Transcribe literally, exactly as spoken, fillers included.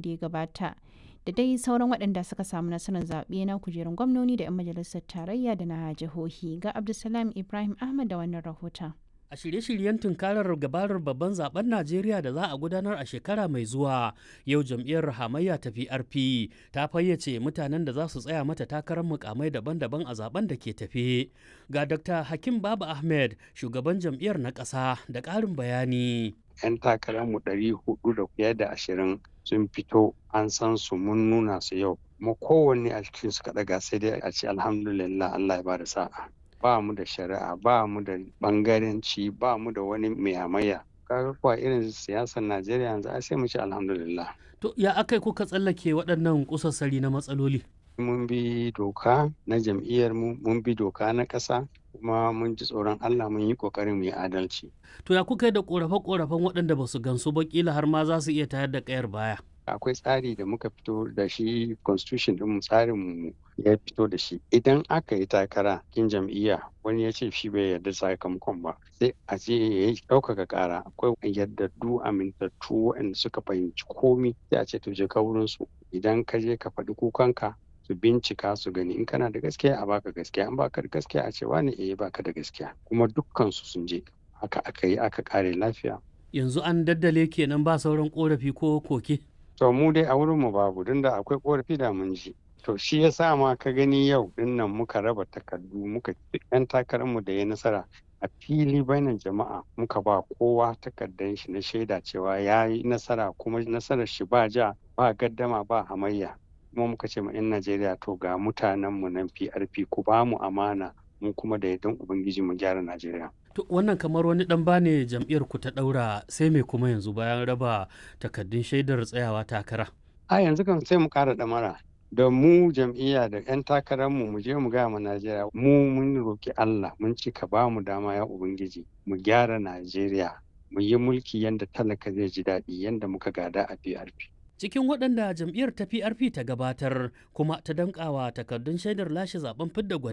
da ya gabata. Da dai sauran waɗanda suka samu nasarar zaɓe na kujerun gwamnoni da 'yan majalisar tarayya da na jihohi. Ga Abdulsalam Ibrahim Ahmad da wannan rahoton. A shirye-shiryen tunkarar gabarar babban zaben Najeriya da za a gudanar a shekara mai zuwa, yau jam'iyyar hamayya ta P R P ta fayyace mutanen da za su tsaya mata takarar mukamai daban-daban a zaben da ke tafe. Ga Dokta Hakim Baba Ahmed, shugaban jam'iyyar na ƙasa, da ƙarin bayani. 'Yan takararmu ɗari hudu da fiye da ashirin sun fito, an san su, mun nuna su yau. Kuma kowanne a cikin su kaɗa sai dai a ce alhamdulillah, Allah ya bada sa'a. Ba mu da shari'a, ba mu da bangaranci, ba mu da wani mai hamayya. Kaga kuwa irin siyasar Najeriya yanzu ai sai mu ce alhamdulillah. To ya akai kuka tsallake waɗannan kusassari na matsaloli? Mun bi doka na jam'iyyar mu, mun bi doka na ƙasa, kuma mun ji tsoron Allah, mun yi ƙoƙarin mu yi adalci. To ya kuka yi da ƙorafe-ƙorafen waɗanda ba su gansu ba, kila har ma za su iya tayar da ƙayar baya? Akwai tsari da muka fito da shi, constitution ɗin tsarin mu ya fito da shi. Idan aka yi takara kin jam'iyya, wani ya ce shi bai yarda sakamakon ba, sai a ce ya yi ɗaukaka ƙara. Akwai yardaddu amintattu waɗanda suka fahimci komi, sai a ce to je ka wurin su. Idan ka je ka faɗi kukanka, su bincika su gani in kana da gaskiya a baka gaskiya, in baka da gaskiya a ce wani eh baka da gaskiya. Kuma dukkan su sun je, haka aka yi, aka kare lafiya. Yanzu an daddale kenan, ba sauran korafi ko koke? To mu dai a wurin mu babu, don da akwai korafi da mun ji. To shi ya sa ma ka gani yau din nan muka raba takardu, muka yan takararmu da ya nasara a fili bainar jama'a, muka ba kowa takardar shi na shaida cewa ya yi nasara, kuma nasarar shi ba ja, ba gaddama, ba hamayya. Kuma muka ce ma 'yan Najeriya, to ga mutanenmu nan P R P, ku ba mu amana, mu kuma da yardan Ubangiji mu gyara Najeriya. To wannan kamar wani dan bane jam'iyyar ku ta daura, sai me kuma yanzu bayan raba takardun shaidar tsayawa takara? A yanzu kan sai mu ƙara ɗamara da mu jam'iyya da 'yan takararmu, mu je mu gaya ma Najeriya, mu mun roki Allah, mun ci ka ba mu dama ya Ubangiji, mu gyara Najeriya, mu yi mulki yanda talaka zai ji daɗi, yanda muka gada a P R P. Cikin waɗanda jam'iyyar ta P R P ta gabatar kuma ta danƙawa takardun shaidar lashe zaben fidda gwani